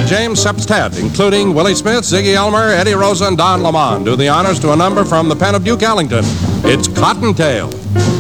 James Sepstead, including Willie Smith, Ziggy Elmer, Eddie Rosa, and Don Lamont, do the honors to a number from the pen of Duke Ellington. It's Cottontail.